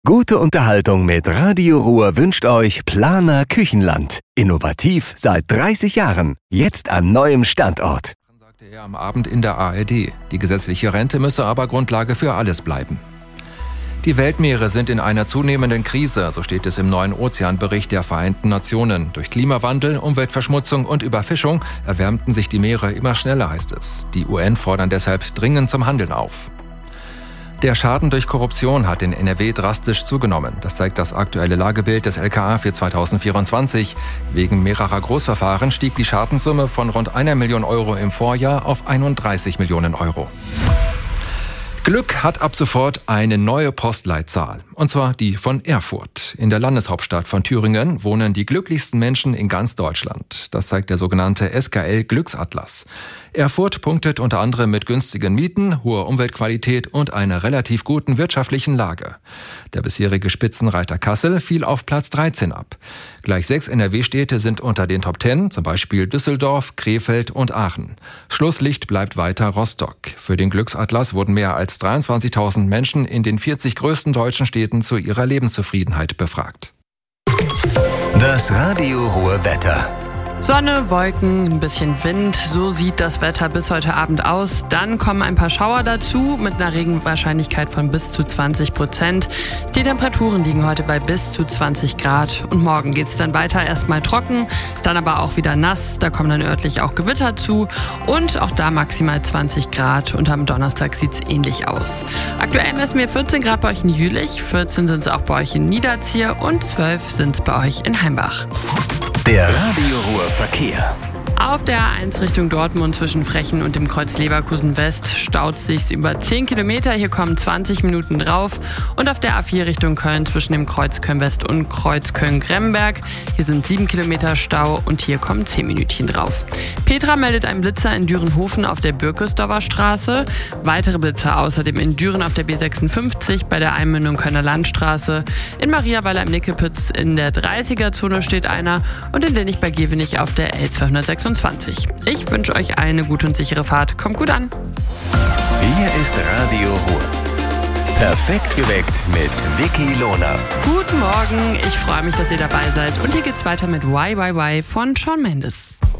Gute Unterhaltung mit Radio Ruhr wünscht euch Planer Küchenland. Innovativ seit 30 Jahren. Jetzt an neuem Standort. Sagte er am Abend in der ARD. Die gesetzliche Rente müsse aber Grundlage für alles bleiben. Die Weltmeere sind in einer zunehmenden Krise, so steht es im neuen Ozeanbericht der Vereinten Nationen. Durch Klimawandel, Umweltverschmutzung und Überfischung erwärmten sich die Meere immer schneller, heißt es. Die UN fordern deshalb dringend zum Handeln auf. Der Schaden durch Korruption hat in NRW drastisch zugenommen. Das zeigt das aktuelle Lagebild des LKA für 2024. Wegen mehrerer Großverfahren stieg die Schadenssumme von rund 1 Million Euro im Vorjahr auf 31 Millionen Euro. Glück hat ab sofort eine neue Postleitzahl, und zwar die von Erfurt. In der Landeshauptstadt von Thüringen wohnen die glücklichsten Menschen in ganz Deutschland. Das zeigt der sogenannte SKL Glücksatlas. Erfurt punktet unter anderem mit günstigen Mieten, hoher Umweltqualität und einer relativ guten wirtschaftlichen Lage. Der bisherige Spitzenreiter Kassel fiel auf Platz 13 ab. Gleich 6 NRW-Städte sind unter den Top 10, zum Beispiel Düsseldorf, Krefeld und Aachen. Schlusslicht bleibt weiter Rostock. Für den Glücksatlas wurden mehr als 23.000 Menschen in den 40 größten deutschen Städten zu ihrer Lebenszufriedenheit befragt. Das Radio Ruhr Wetter. Sonne, Wolken, ein bisschen Wind, so sieht das Wetter bis heute Abend aus. Dann kommen ein paar Schauer dazu mit einer Regenwahrscheinlichkeit von bis zu 20%. Die Temperaturen liegen heute bei bis zu 20 Grad. Und morgen geht's dann weiter, erstmal trocken, dann aber auch wieder nass. Da kommen dann örtlich auch Gewitter zu und auch da maximal 20 Grad. Und am Donnerstag sieht's ähnlich aus. Aktuell messen wir 14 Grad bei euch in Jülich, 14 sind es auch bei euch in Niederzier und 12 sind es bei euch in Heimbach. Der Radio Ruhr Verkehr. Auf der A1 Richtung Dortmund zwischen Frechen und dem Kreuz Leverkusen West staut sich's über 10 Kilometer. Hier kommen 20 Minuten drauf. Und auf der A4 Richtung Köln zwischen dem Kreuz Köln West und Kreuz Köln-Gremberg. Hier sind 7 Kilometer Stau und hier kommen 10 Minütchen drauf. Petra meldet einen Blitzer in Dürenhofen auf der Bürkesdorfer Straße. Weitere Blitzer außerdem in Düren auf der B56 bei der Einmündung Kölner Landstraße. In Mariaweiler im Nickepütz in der 30er-Zone steht einer und in Linnich bei Gevenich auf der L226. Ich wünsche euch eine gute und sichere Fahrt. Kommt gut an. Hier ist Radio Ruhr. Perfekt geweckt mit Vicky Lohner. Guten Morgen, ich freue mich, dass ihr dabei seid. Und hier geht's weiter mit Why von Shawn Mendes.